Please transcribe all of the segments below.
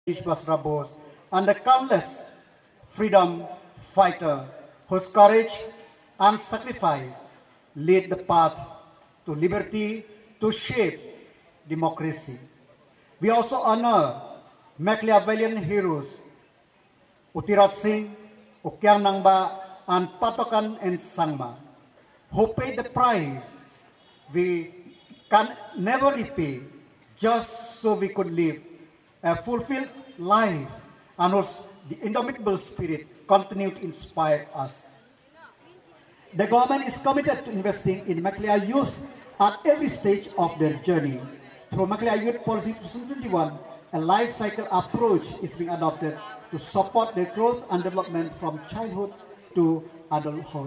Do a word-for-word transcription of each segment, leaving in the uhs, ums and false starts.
Basra Bose, and the countless freedom fighter whose courage and sacrifice lead the path to liberty to shape democracy. We also honor Machiavellian heroes Utirat Singh, Ukyang Nangba, and Patokan and Sangma, who paid the price we can never repay just so we could live a fulfilled life, and whose the indomitable spirit continued to inspire us. The government is committed to investing in Maclear youth at every stage of their journey. Through Maclear Youth Policy twenty twenty-one, a life cycle approach is being adopted to support their growth and development from childhood to adulthood.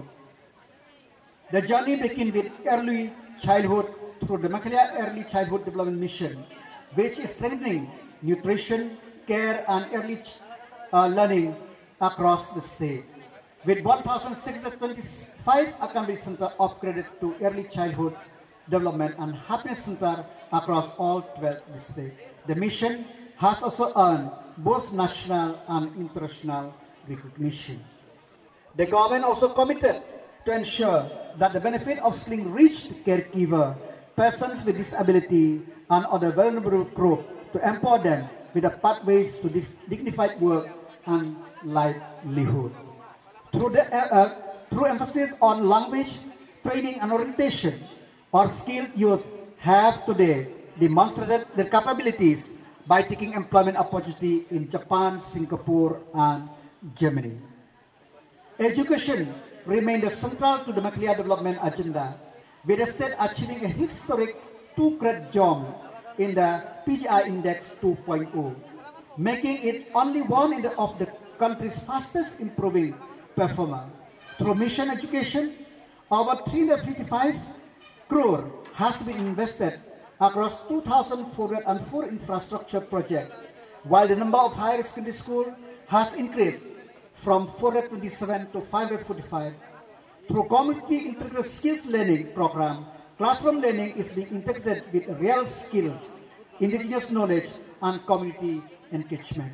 The journey begins with early childhood through the Maclear Early Childhood Development Mission, which is strengthening nutrition, care, and early uh, learning across the state. With one thousand six hundred twenty-five academic centers upgraded to early childhood development and happiness centers across all twelve districts. The mission has also earned both national and international recognition. The government also committed to ensure that the benefit of schooling reach caregiver, persons with disability, and other vulnerable groups to empower them with the pathways to dignified work and livelihood. Through, the, uh, uh, through emphasis on language, training, and orientation, our skilled youth have today demonstrated their capabilities by taking employment opportunity in Japan, Singapore, and Germany. Education remained central to the Maclear development agenda, with the state achieving a historic two-grade jump in the P G I Index two point oh, making it only one in the, of the country's fastest improving performer. Through mission education, over three hundred fifty-five crore has been invested across two thousand four hundred four infrastructure projects, while the number of higher secondary schools has increased from four hundred twenty-seven to five hundred forty-five. Through community integrated skills learning program, classroom learning is being integrated with real skills, indigenous knowledge, and community engagement.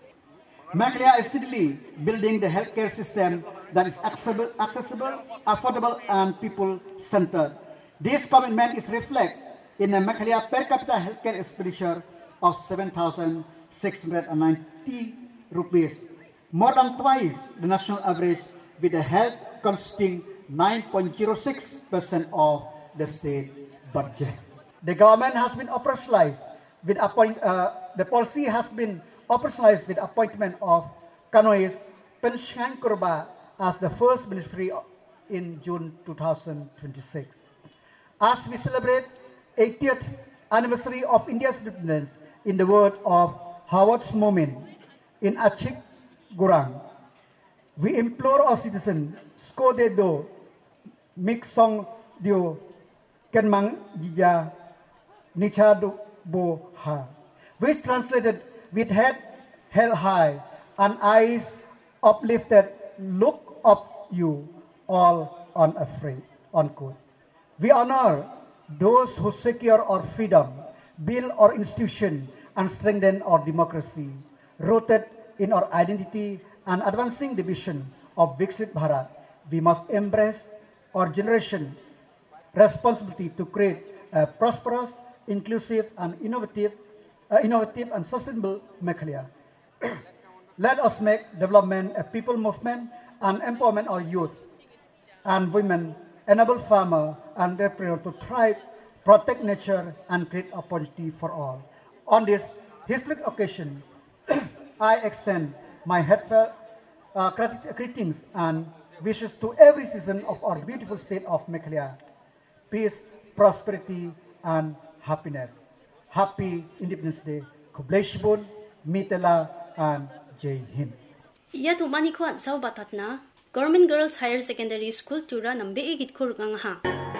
Maclear is steadily building the healthcare system that is accessible, accessible affordable, and people-centered. This commitment is reflected in a Maclear per capita healthcare expenditure of seven thousand six hundred ninety rupees, more than twice the national average, with the health consisting nine point zero six percent of the state budget. The government has been operationalized with appoint, uh, the policy has been operationalized with appointment of Kanois Penshang Kurba as the first ministry in June two thousand twenty-six. As we celebrate eightieth anniversary of India's independence, in the word of Howard Momin in Achik Gurang, we implore our citizens, Sko de do, Mik Song Dio, Kenmang Jija, Nicha do Bo Ha, which translated with head held high and eyes uplifted, look up you all unafraid, unquote. We honor those who secure our freedom, build our institution, and strengthen our democracy, rooted in our identity and advancing the vision of Viksit Bharat. We must embrace our generation's responsibility to create a prosperous, inclusive, and innovative, uh, innovative and sustainable Maclear. Let us make development a people movement and empowerment our youth and women, enable farmers and entrepreneurs to thrive, protect nature, and create opportunity for all. On this historic occasion, I extend my heartfelt uh, greetings and wishes to every citizen of our beautiful state of Maclear. Peace, prosperity, and happiness. Happy Independence Day. Kubleshbun, Mitela, and Jai Hind. Iya tumani ko at saw batat na Government Girls Higher Secondary School tura ng beigit kurgang ha.